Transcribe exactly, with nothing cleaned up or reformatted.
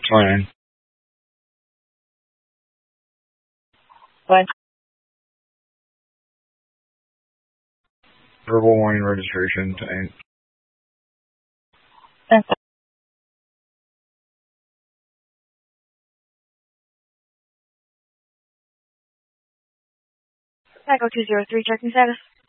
twenty-nine. What? Verbal warning registration tonight. That's Echo two zero three, checking status.